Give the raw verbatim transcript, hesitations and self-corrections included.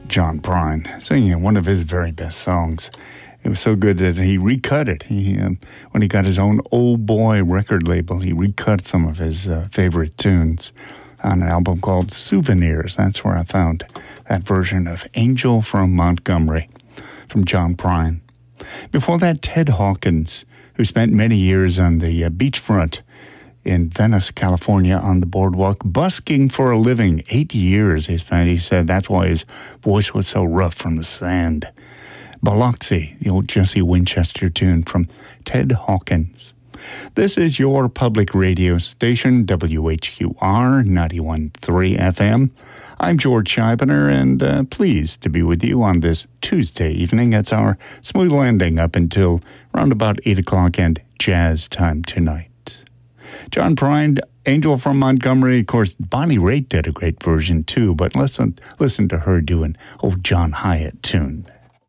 John Prine singing one of his very best songs. It was so good that he recut it. He, um, when he got his own Old Boy record label, he recut some of his uh, favorite tunes on an album called Souvenirs. That's where I found that version of Angel from Montgomery from John Prine. Before that, Ted Hawkins, who spent many years on the uh, beachfront in Venice, California, on the boardwalk, busking for a living. Eight years he spent. He said that's why his voice was so rough from the sand. Biloxi, the old Jesse Winchester tune from Ted Hawkins. This is your public radio station, W H Q R ninety-one point three F M. I'm George Scheibner, and uh, pleased to be with you on this Tuesday evening. It's our smooth landing up until around about eight o'clock and jazz time tonight. John Prine, Angel from Montgomery. Of course, Bonnie Raitt did a great version too, but listen, listen to her do an old John Hyatt tune.